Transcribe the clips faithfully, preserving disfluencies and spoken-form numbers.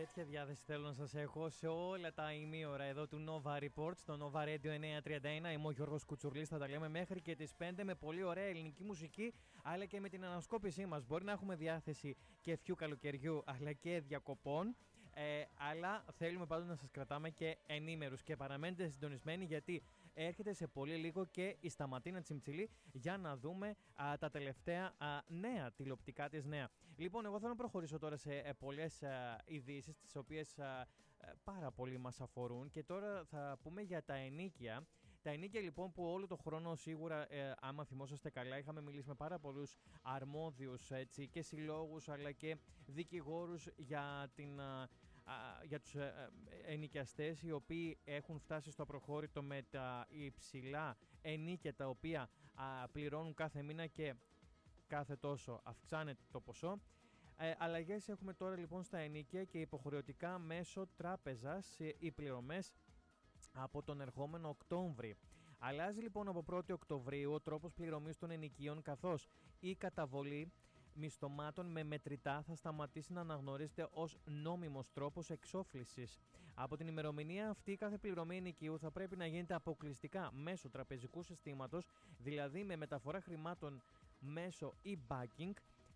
Τέτοια διάθεση θέλω να σας έχω σε όλα τα ημίωρα εδώ του Nova Report στο Nova Radio εννιακόσια τριάντα ένα. Είμαι ο Γιώργος Κουτσουρλής, θα τα λέμε μέχρι και τις πέντε με πολύ ωραία ελληνική μουσική, αλλά και με την ανασκόπησή μας. Μπορεί να έχουμε διάθεση και ευχιού καλοκαιριού αλλά και διακοπών, ε, αλλά θέλουμε πάντως να σας κρατάμε και ενήμερους και παραμένετε συντονισμένοι, γιατί έρχεται σε πολύ λίγο και η Σταματίνα Τσιμτσιλή για να δούμε α, τα τελευταία α, νέα, τηλεοπτικά της νέα. Λοιπόν, εγώ θέλω να προχωρήσω τώρα σε ε, πολλές ειδήσεις, τις οποίες α, ε, πάρα πολύ μας αφορούν, και τώρα θα πούμε για τα ενοίκια. Τα ενοίκια λοιπόν που όλο το χρόνο σίγουρα, ε, άμα θυμόσαστε καλά, είχαμε μιλήσει με πάρα πολλούς αρμόδιους, έτσι, και συλλόγους αλλά και δικηγόρους για, την, α, α, για τους ε, ε, ενοικιαστές οι οποίοι έχουν φτάσει στο απροχώρητο με τα υψηλά ενοίκια τα οποία α, πληρώνουν κάθε μήνα και κάθε τόσο αυξάνεται το ποσό. Ε, αλλαγές έχουμε τώρα λοιπόν στα ενοίκια και υποχρεωτικά μέσω τράπεζας οι πληρωμές από τον ερχόμενο Οκτώβρη. Αλλάζει λοιπόν από πρώτη Οκτωβρίου ο τρόπος πληρωμής των ενοικίων, καθώς η καταβολή μισθωμάτων με μετρητά θα σταματήσει να αναγνωρίζεται ως νόμιμος τρόπος εξόφλησης. Από την ημερομηνία αυτή, κάθε πληρωμή ενοικίου θα πρέπει να γίνεται αποκλειστικά μέσω τραπεζικού συστήματος, δηλαδή με μεταφορά χρημάτων μέσω e-banking,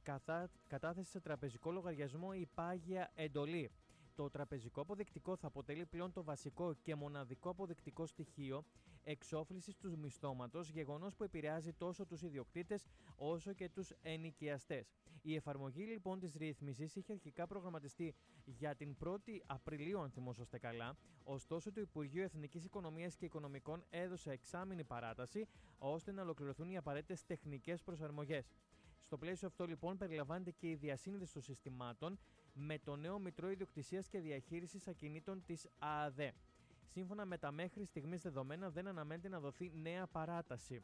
κατάθεση σε τραπεζικό λογαριασμό ή πάγια εντολή. Το τραπεζικό αποδεικτικό θα αποτελεί πλέον το βασικό και μοναδικό αποδεικτικό στοιχείο εξόφλησης του μισθώματος, γεγονός που επηρεάζει τόσο τους ιδιοκτήτες όσο και τους ενοικιαστές. Η εφαρμογή λοιπόν της ρύθμισης είχε αρχικά προγραμματιστεί για την πρώτη Απριλίου, αν θυμόσαστε καλά, ωστόσο το Υπουργείο Εθνικής Οικονομίας και Οικονομικών έδωσε εξάμηνη παράταση ώστε να ολοκληρωθούν οι απαραίτητες τεχνικές προσαρμογές. Στο πλαίσιο αυτό λοιπόν περιλαμβάνεται και η διασύνδεση των συστημάτων με το νέο Μητρό Ιδιοκτησίας και Διαχείρισης Ακινήτων της ΑΑΔΕ. Σύμφωνα με τα μέχρι στιγμής δεδομένα, δεν αναμένεται να δοθεί νέα παράταση.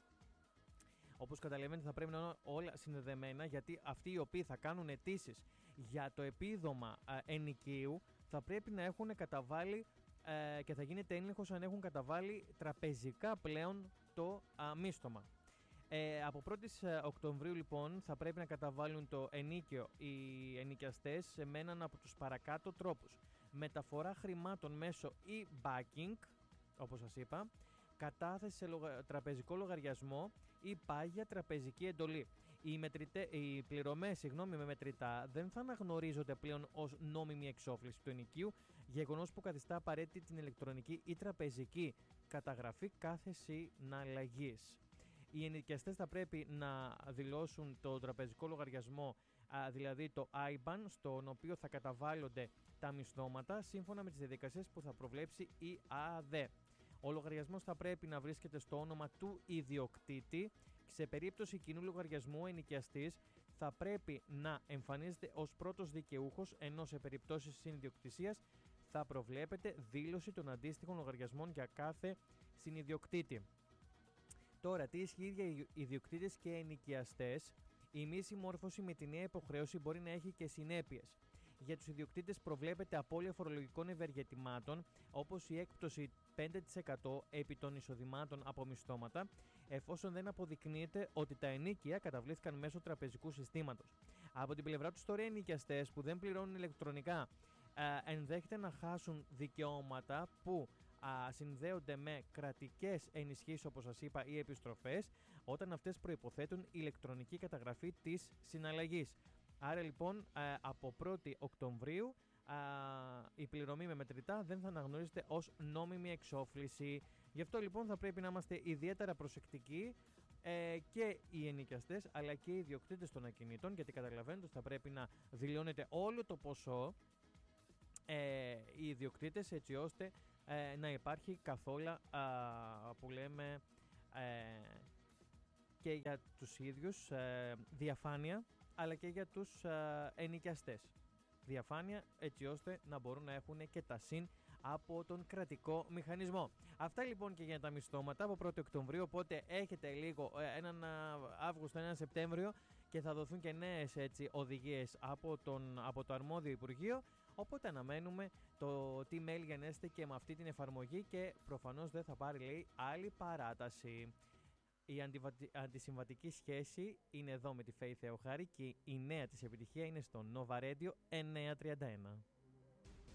Όπως καταλαβαίνετε, θα πρέπει να είναι όλα συνδεδεμένα, γιατί αυτοί οι οποίοι θα κάνουν αιτήσεις για το επίδομα α, ενοικίου θα πρέπει να έχουν καταβάλει ε, και θα γίνεται έλεγχος αν έχουν καταβάλει τραπεζικά πλέον το α, μίσθωμα. Ε, από πρώτη Οκτωβρίου λοιπόν θα πρέπει να καταβάλουν το ενίκιο οι ενοικιαστές με έναν από τους παρακάτω τρόπους: μεταφορά χρημάτων μέσω e-banking, όπως σας είπα, κατάθεση σε λογα... τραπεζικό λογαριασμό ή πάγια τραπεζική εντολή. Οι, μετρητέ... οι πληρωμές συγγνώμη, με μετρητά δεν θα αναγνωρίζονται πλέον ως νόμιμη εξόφληση του ενοικίου, γεγονός που καθιστά απαραίτητη την ηλεκτρονική ή τραπεζική καταγραφή κάθε συναλλαγής. Οι ενοικιαστές θα πρέπει να δηλώσουν το τραπεζικό λογαριασμό, δηλαδή το άι μπαν, στον οποίο θα καταβάλλονται τα μισθώματα σύμφωνα με τις διαδικασίες που θα προβλέψει η ΑΑΔΕ. Ο λογαριασμός θα πρέπει να βρίσκεται στο όνομα του ιδιοκτήτη. Σε περίπτωση κοινού λογαριασμού, ο ενοικιαστής θα πρέπει να εμφανίζεται ως πρώτος δικαιούχος, ενώ σε περιπτώσεις συνιδιοκτησίας θα προβλέπεται δήλωση των αντίστοιχων λογαριασμών για κάθε συνιδιοκτήτη. Τώρα, τι ισχύει για ιδιοκτήτες και ενοικιαστές? Η μη συμμόρφωση με τη νέα υποχρέωση μπορεί να έχει και συνέπειες. Για τους ιδιοκτήτες προβλέπεται απώλεια φορολογικών ευεργετημάτων, όπως η έκπτωση πέντε τοις εκατό επί των εισοδημάτων από μισθώματα, εφόσον δεν αποδεικνύεται ότι τα ενοίκια καταβλήθηκαν μέσω τραπεζικού συστήματος. Από την πλευρά τους τώρα, οι ενοικιαστές που δεν πληρώνουν ηλεκτρονικά ε, ενδέχεται να χάσουν δικαιώματα που Α, συνδέονται με κρατικές ενισχύσεις, όπως σας είπα, ή επιστροφές, όταν αυτές προϋποθέτουν ηλεκτρονική καταγραφή της συναλλαγής. Άρα λοιπόν α, από πρώτη Οκτωβρίου α, η πληρωμή με μετρητά δεν θα αναγνωρίζεται ως νόμιμη εξόφληση. Γι' αυτό λοιπόν θα πρέπει να είμαστε ιδιαίτερα προσεκτικοί, ε, και οι ενοικιαστές αλλά και οι ιδιοκτήτες των ακινήτων, γιατί καταλαβαίνετε ότι θα πρέπει να δηλώνεται όλο το ποσό, ε, οι ιδιοκτήτες, έτσι ώστε Ε, να υπάρχει καθόλου α, που λέμε ε, και για τους ίδιους ε, διαφάνεια, αλλά και για τους ε, ενοικιαστές διαφάνεια, έτσι ώστε να μπορούν να έχουν και τα συν από τον κρατικό μηχανισμό. Αυτά λοιπόν και για τα μισθώματα από πρώτη Οκτωβρίου, οπότε έχετε λίγο ε, έναν Αύγουστο, έναν Σεπτέμβριο, και θα δοθούν και νέες έτσι οδηγίες από, τον, από το αρμόδιο Υπουργείο. Οπότε αναμένουμε το τι mail γενέστε και με αυτή την εφαρμογή, και προφανώς δεν θα πάρει, λέει, άλλη παράταση. Η αντιβατη... αντισυμβατική σχέση είναι εδώ με τη Φέη Θεοχάρη, και η νέα της επιτυχία είναι στο Nova Radio εννιακόσια τριάντα ένα.